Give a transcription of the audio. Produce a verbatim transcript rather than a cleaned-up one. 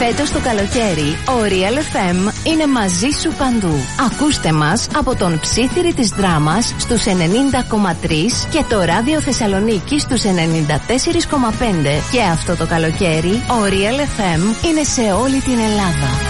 Φέτος το καλοκαίρι, ο Real εφ εμ είναι μαζί σου παντού. Ακούστε μας από τον Ψήθυρη της Δράμας στους ενενήντα κόμμα τρία και το Ράδιο Θεσσαλονίκη στους ενενήντα τέσσερα κόμμα πέντε. Και αυτό το καλοκαίρι, ο Real εφ εμ είναι σε όλη την Ελλάδα.